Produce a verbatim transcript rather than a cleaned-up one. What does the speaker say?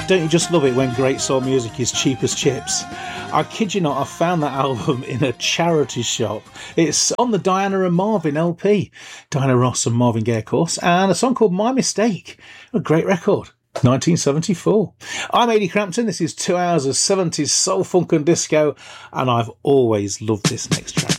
don't you just love it when great soul music is cheap as chips? I kid you not, I found that album in a charity shop. It's on the Diana and Marvin L P. Diana Ross and Marvin Gaye, of course, and a song called My Mistake. A great record. nineteen seventy-four. I'm Ady Crampton. This is two hours of seventies soul, funk and disco, and I've always loved this next track.